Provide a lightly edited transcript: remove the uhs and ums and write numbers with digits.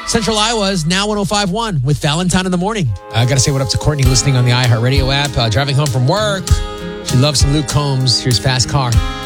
Central Iowa's now 105.1 with Valentine in the morning. I got to say what up to Courtney listening on the iHeartRadio app, driving home from work. She loves some Luke Combs. Here's Fast Car.